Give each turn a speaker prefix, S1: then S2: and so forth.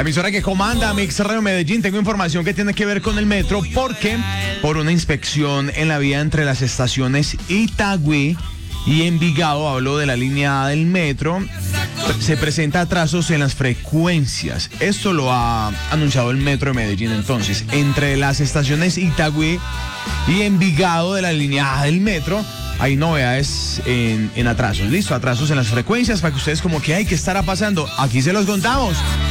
S1: La emisora que comanda Mix Radio Medellín. Tengo información que tiene que ver con el metro porque por una inspección en la vía entre las estaciones Itagüí y Envigado, hablo de la línea A del metro, se presenta atrasos en las frecuencias. Esto lo ha anunciado el Metro de Medellín. Entonces, entre las estaciones Itagüí y Envigado de la línea A del metro, hay novedades en atrasos. Listo, atrasos en las frecuencias para que ustedes como que, ay, ¿qué estará pasando? Aquí se los contamos.